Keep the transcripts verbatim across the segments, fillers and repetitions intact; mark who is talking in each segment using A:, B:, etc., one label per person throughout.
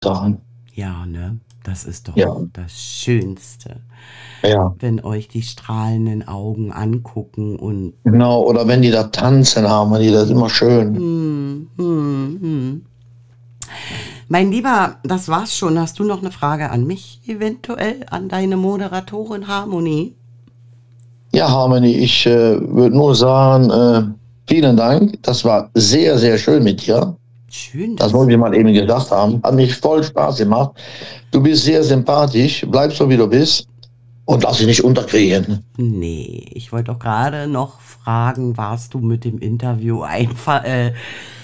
A: Sachen.
B: Ja, ne? Das ist
A: Ja,
B: doch das Schönste,
A: ja,
B: wenn euch die strahlenden Augen angucken und
A: genau. Oder wenn die da tanzen, Harmony, das ist immer schön.
B: hm, hm, hm. Mein Lieber, das war's schon. Hast du noch eine Frage an mich, eventuell an deine Moderatorin Harmonie?
A: Ja, Harmony, ich äh, würde nur sagen, äh, vielen Dank. Das war sehr, sehr schön mit dir.
B: Schön,
A: Das muss
B: dass.
A: ich mal eben gesagt haben. Hat mich voll Spaß gemacht. Du bist sehr sympathisch. Bleib so, wie du bist. Und lass dich nicht unterkriegen.
B: Nee, ich wollte doch gerade noch fragen, warst du mit dem Interview einfach äh,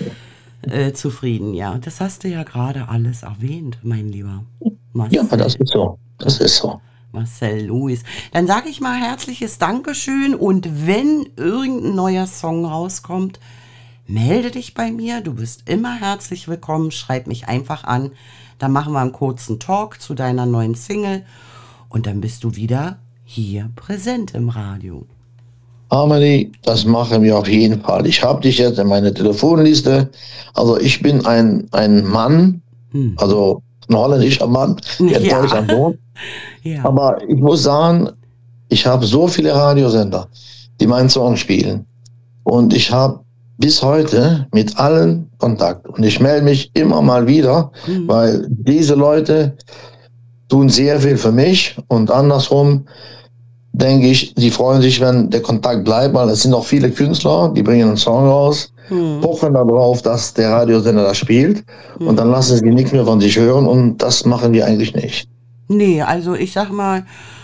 B: äh, zufrieden? Ja, das hast du ja gerade alles erwähnt, mein Lieber
A: Ja, das
B: Marcel.
A: ist so. Das ist so.
B: Marcel Louis. Dann sage ich mal herzliches Dankeschön und wenn irgendein neuer Song rauskommt, melde dich bei mir. Du bist immer herzlich willkommen. Schreib mich einfach an. Dann machen wir einen kurzen Talk zu deiner neuen Single und dann bist du wieder hier präsent im Radio.
A: Harmony, das machen wir auf jeden Fall. Ich habe dich jetzt in meine Telefonliste. Also ich bin ein, ein Mann,
B: Mhm.
A: also ein holländischer Mann, der in
B: Ja,
A: Deutschland wohnt.
B: ja.
A: Aber ich muss sagen, ich habe so viele Radiosender, die meinen Song spielen. Und ich habe bis heute mit allen Kontakt. Und ich melde mich immer mal wieder,
B: Mhm.
A: weil diese Leute tun sehr viel für mich. Und andersrum denke ich, die freuen sich, wenn der Kontakt bleibt, weil es sind auch viele Künstler, die bringen einen Song raus,
B: Mhm.
A: pochen darauf, dass der Radiosender das spielt. Und dann
B: Mhm.
A: lassen sie nichts mehr von sich hören. Und das machen wir eigentlich nicht.
B: Nee, also ich sag mal,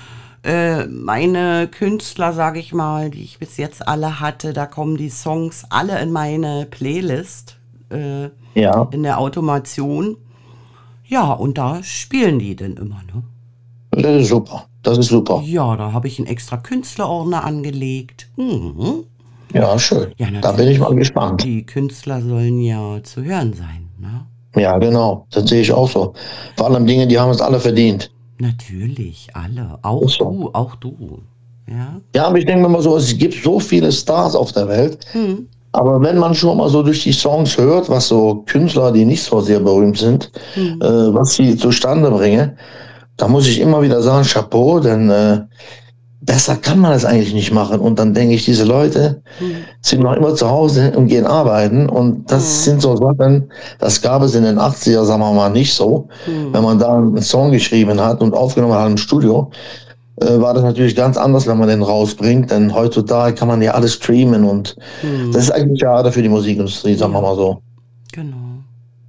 B: äh, meine Künstler, sage ich mal, die ich bis jetzt alle hatte, da kommen die Songs alle in meine Playlist äh,
A: Ja,
B: in der Automation. Ja, und da spielen die dann immer, ne?
A: das ist super. Das ist super.
B: Ja, da habe ich einen extra Künstlerordner angelegt. Mhm.
A: Ja, schön.
B: Ja,
A: Da bin ich mal
B: natürlich.
A: gespannt.
B: Die Künstler sollen ja zu hören sein, ne?
A: Ja, genau. Das sehe ich auch so. Vor allem Dinge, die haben es alle verdient.
B: Natürlich, alle. Auch
A: Ist so.
B: du, auch du. Ja?
A: Ja, aber ich denke mir mal so, es gibt so viele Stars auf der Welt.
B: Hm.
A: Aber wenn man schon mal so durch die Songs hört, was so Künstler, die nicht so sehr berühmt sind,
B: Hm.
A: äh, was sie zustande bringen, da muss ich immer wieder sagen, Chapeau, denn äh, besser kann man es eigentlich nicht machen. Und dann denke ich, diese Leute
B: Hm.
A: sind noch immer zu Hause und gehen arbeiten. Und das
B: Hm.
A: sind so Sachen, das gab es in den achtziger, sagen wir mal, nicht so. Wenn
B: Hm.
A: man da einen Song geschrieben hat und aufgenommen hat im Studio, äh, war das natürlich ganz anders, wenn man den rausbringt. Denn heutzutage kann man ja alles streamen und das ist
B: Hm.
A: eigentlich schade für die Musikindustrie, sagen wir
B: Ja,
A: mal so.
B: genau.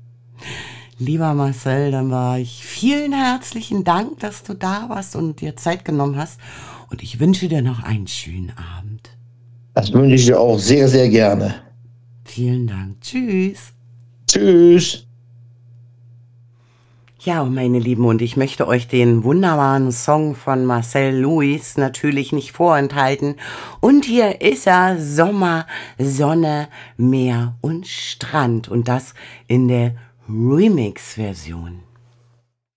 B: Lieber Marcel, dann war ich vielen herzlichen Dank, dass du da warst und dir Zeit genommen hast. Und ich wünsche dir noch einen schönen Abend.
A: Das wünsche ich dir auch sehr, sehr gerne.
B: Vielen Dank. Tschüss.
A: Tschüss.
B: Ja, meine Lieben, und ich möchte euch den wunderbaren Song von Marcel Louis natürlich nicht vorenthalten. Und hier ist er, Sommer, Sonne, Meer und Strand. Und das in der Remix-Version.